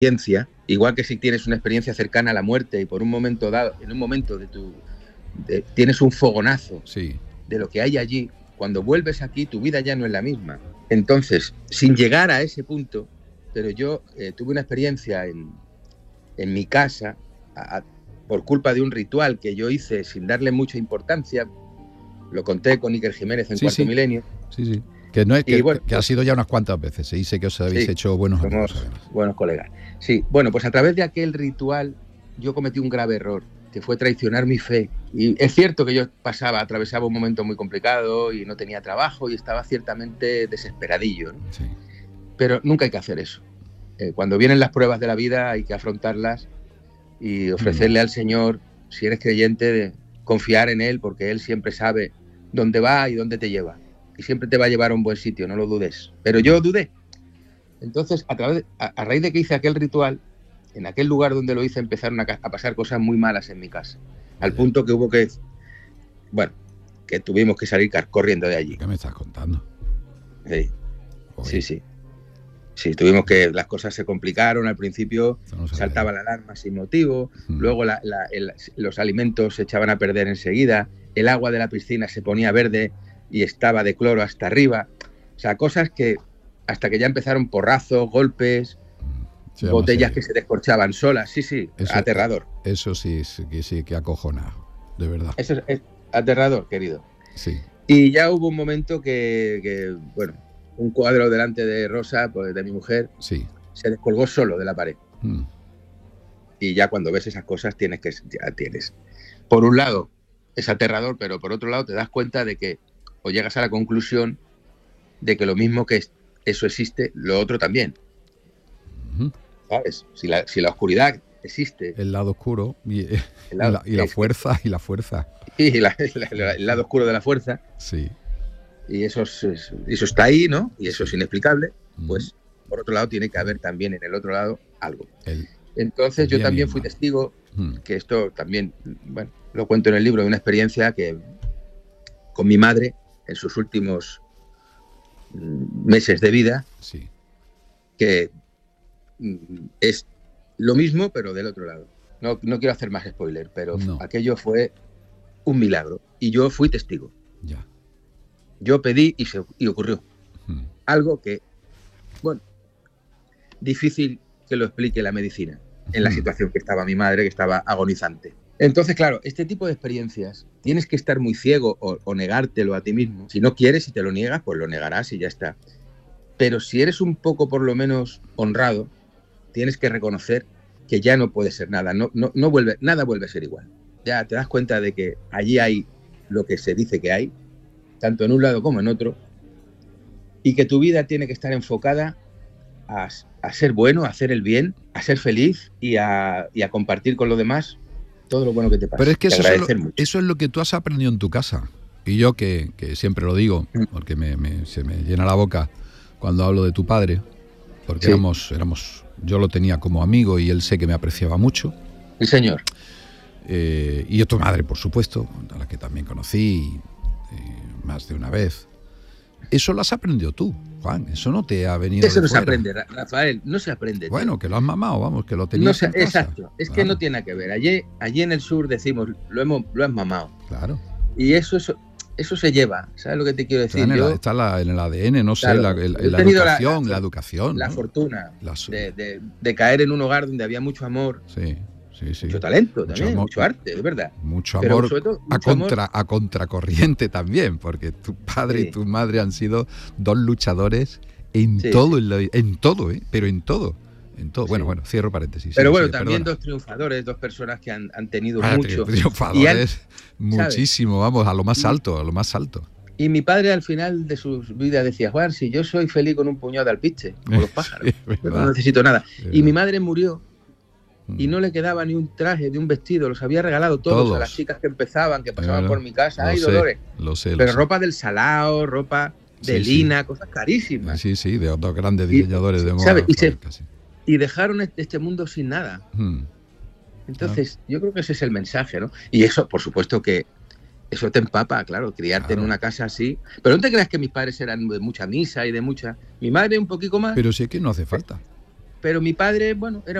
experiencia, igual que si tienes una experiencia cercana a la muerte y por un momento dado, en un momento tienes un fogonazo sí. de lo que hay allí, cuando vuelves aquí tu vida ya no es la misma. Entonces, sin llegar a ese punto, pero yo tuve una experiencia en mi casa por culpa de un ritual que yo hice sin darle mucha importancia. Lo conté con Iker Jiménez en Cuarto Milenio. Sí. Que no es que, bueno, que ha sido ya unas cuantas veces. Y sé que os habéis hecho buenos amigos. Buenos colegas. Sí, bueno, pues a través de aquel ritual yo cometí un grave error, que fue traicionar mi fe. Y es cierto que yo atravesaba un momento muy complicado y no tenía trabajo y estaba ciertamente desesperadillo, ¿no? Sí. Pero nunca hay que hacer eso. Cuando vienen las pruebas de la vida hay que afrontarlas y ofrecerle al Señor, si eres creyente, de confiar en Él, porque Él siempre sabe dónde va y dónde te lleva. Y siempre te va a llevar a un buen sitio, no lo dudes. Pero yo dudé. Entonces, a raíz de que hice aquel ritual, en aquel lugar donde lo hice empezaron a pasar cosas muy malas en mi casa. Al punto que que tuvimos que salir corriendo de allí. ¿Qué me estás contando? Sí. Sí, las cosas se complicaron. Al principio saltaba la alarma sin motivo, luego los alimentos se echaban a perder enseguida, el agua de la piscina se ponía verde y estaba de cloro hasta arriba. O sea, cosas que hasta que ya empezaron porrazos, golpes, botellas que se descorchaban solas. Sí, eso, aterrador. Eso sí que acojona, de verdad. Eso es aterrador, querido. Sí. Y ya hubo un momento que un cuadro delante de Rosa, pues de mi mujer, se descolgó solo de la pared. Y ya cuando ves esas cosas tienes. Por un lado, es aterrador, pero por otro lado te das cuenta de que, o llegas a la conclusión de que lo mismo que eso existe, lo otro también. ¿Sabes? Si la oscuridad existe. El lado oscuro y la fuerza. Y el lado oscuro de la fuerza. Sí. Y eso está ahí, ¿no? Y eso es inexplicable. Pues, por otro lado, tiene que haber también en el otro lado algo. Entonces, yo también fui testigo, que esto también, lo cuento en el libro, de una experiencia que con mi madre, en sus últimos meses de vida, que es lo mismo, pero del otro lado. No quiero hacer más spoiler, pero aquello fue un milagro. Y yo fui testigo. Ya. Yo pedí y ocurrió. Algo que, difícil que lo explique la medicina en la situación que estaba mi madre, que estaba agonizante. Entonces, claro, este tipo de experiencias tienes que estar muy ciego o negártelo a ti mismo. Si no quieres y te lo niegas, pues lo negarás y ya está. Pero si eres un poco, por lo menos, honrado, tienes que reconocer que ya no puede ser nada. Nada vuelve a ser igual. Ya te das cuenta de que allí hay lo que se dice que hay, tanto en un lado como en otro, y que tu vida tiene que estar enfocada a ser bueno, a hacer el bien, a ser feliz y a compartir con los demás todo lo bueno que te pasa. Pero es que eso es lo que tú has aprendido en tu casa. Y yo que siempre lo digo, porque se me llena la boca cuando hablo de tu padre, porque yo lo tenía como amigo y él sé que me apreciaba mucho. Sí, señor. Y a tu madre, por supuesto, a la que también conocí más de una vez. Eso lo has aprendido tú, Juan. Eso no te ha venido Eso de no fuera. Se aprende, Rafael. No se aprende. Bueno, que lo has mamado, vamos, que lo tenías en casa. Exacto. Es que no tiene nada que ver. Allí en el sur decimos, lo has mamado. Claro. Y eso se lleva. ¿Sabes lo que te quiero decir? Está en el ADN, no sé, claro, la educación. La fortuna de caer en un hogar donde había mucho amor. Sí. Mucho talento también, mucho arte, es verdad. Mucho amor, a contracorriente también, porque tu padre y tu madre han sido dos luchadores en todo, pero en todo. Bueno, cierro paréntesis. Pero también dos triunfadores, dos personas que han tenido mucho. Triunfadores, muchísimo, vamos, a lo más alto. Y mi padre al final de su vida decía, Juan, si yo soy feliz con un puñado de alpiste, como los pájaros, yo no necesito nada. Y mi madre murió y no le quedaba ni un traje, ni un vestido, los había regalado todos a las chicas que pasaban por mi casa. ¡Ay, Dolores! Lo sé. Pero ropa del Salao, ropa de lina, cosas carísimas. Sí, de otros grandes diseñadores de moda. ¿Sabes? Y dejaron este mundo sin nada. Entonces, yo creo que ese es el mensaje, ¿no? Y eso, por supuesto que eso te empapa, claro, criarte en una casa así. Pero no te creas que mis padres eran de mucha misa y de mucha... Mi madre un poquito más. Pero sí que no hace falta. pero mi padre, bueno, era